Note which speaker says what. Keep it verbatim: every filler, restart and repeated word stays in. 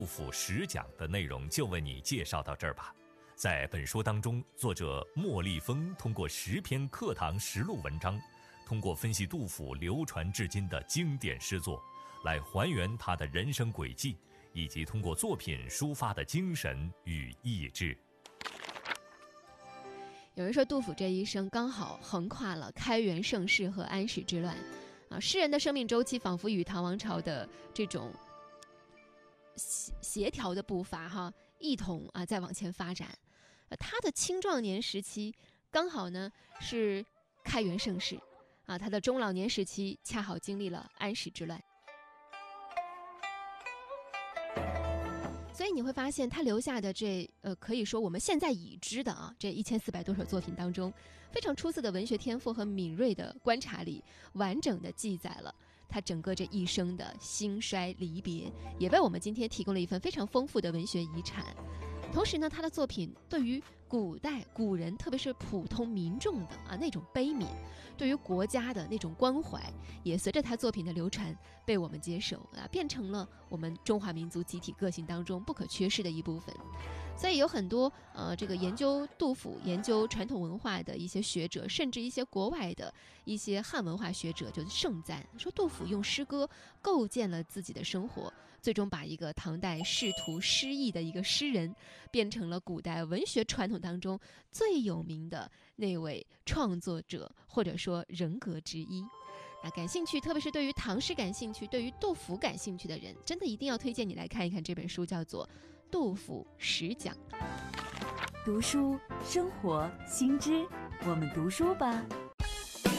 Speaker 1: 杜甫十讲的内容就为你介绍到这儿吧。在本书当中，作者莫立峰通过十篇课堂实录文章，通过分析杜甫流传至今的经典诗作，来还原他的人生轨迹，以及通过作品抒发的精神与意志。
Speaker 2: 有人说杜甫这一生刚好横跨了开元盛世和安史之乱啊，诗人的生命周期仿佛与唐王朝的这种协调的步伐哈一同啊再往前发展。他的青壮年时期刚好呢是开元盛世啊，他的中老年时期恰好经历了安史之乱。所以你会发现他留下的这呃，可以说我们现在已知的啊，这一千四百多首作品当中，非常出色的文学天赋和敏锐的观察力，完整的记载了他整个这一生的兴衰离别，也为我们今天提供了一份非常丰富的文学遗产。同时呢，他的作品对于古代古人，特别是普通民众的啊那种悲悯，对于国家的那种关怀，也随着他作品的流传被我们接受啊，变成了我们中华民族集体个性当中不可缺失的一部分。所以有很多呃这个研究杜甫、研究传统文化的一些学者，甚至一些国外的一些汉文化学者就盛赞说，杜甫用诗歌构建了自己的生活，最终把一个唐代仕途失意的一个诗人变成了古代文学传统当中最有名的那位创作者或者说人格之一。那感兴趣，特别是对于唐诗感兴趣，对于杜甫感兴趣的人，真的一定要推荐你来看一看这本书，叫做《杜甫十讲》。
Speaker 3: 读书生活新知，我们读书吧。